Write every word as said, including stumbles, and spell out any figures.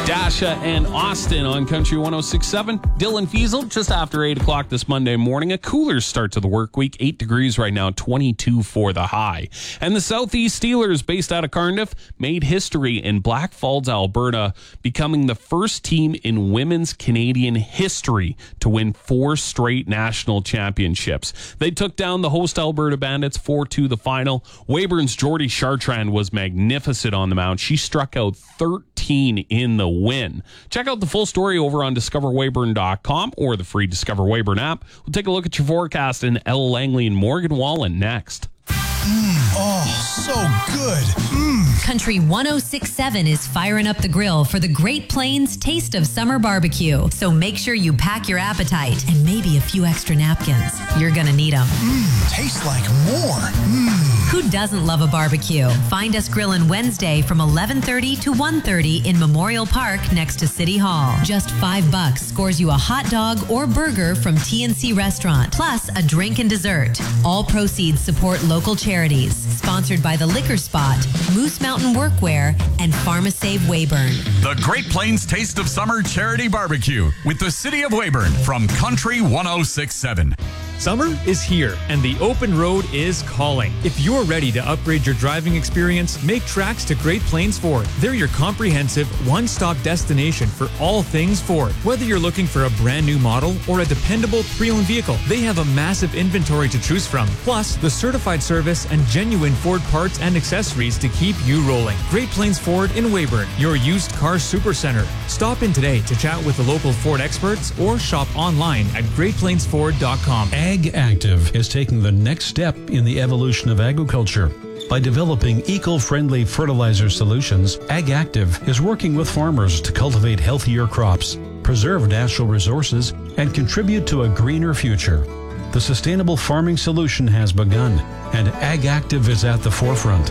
Dasha and Austin on Country one oh six point seven. Dylan Fiesel just after eight o'clock this Monday morning. A cooler start to the work week. eight degrees right now, twenty-two for the high. And the Southeast Steelers, based out of Cardiff, made history in Black Falls, Alberta, becoming the first team in women's Canadian history to win four straight national championships. They took down the host Alberta Bandits four two the final. Weyburn's Geordie Chartrand was magnificent on the mound. She struck out thirteen in the win. Check out the full story over on discover weyburn dot com or the free Discover Weyburn app. We'll take a look at your forecast in Ella Langley and Morgan Wallen next. Mm, oh, so good. Mm. Country one oh six point seven is firing up the grill for the Great Plains Taste of Summer Barbecue. So make sure you pack your appetite and maybe a few extra napkins. You're going to need them. Mmm, tastes like more. Mmm. Who doesn't love a barbecue? Find us grilling Wednesday from eleven thirty to one thirty in Memorial Park next to City Hall. Just five bucks scores you a hot dog or burger from T N C Restaurant, plus a drink and dessert. All proceeds support local charities. Sponsored by The Liquor Spot, Moose Mountain Workwear, and PharmaSave Weyburn. The Great Plains Taste of Summer Charity Barbecue with the City of Weyburn from Country one oh six point seven. Summer is here, and the open road is calling. If you're ready to upgrade your driving experience, make tracks to Great Plains Ford. They're your comprehensive, one-stop destination for all things Ford. Whether you're looking for a brand new model or a dependable pre-owned vehicle, they have a massive inventory to choose from. Plus, the certified service and genuine Ford parts and accessories to keep you rolling. Great Plains Ford in Weyburn, your used car supercenter. Stop in today to chat with the local Ford experts or shop online at great plains ford dot com. Ag Active is taking the next step in the evolution of agriculture. By developing eco-friendly fertilizer solutions, Ag Active is working with farmers to cultivate healthier crops, preserve natural resources, and contribute to a greener future. The sustainable farming solution has begun, and Ag Active is at the forefront.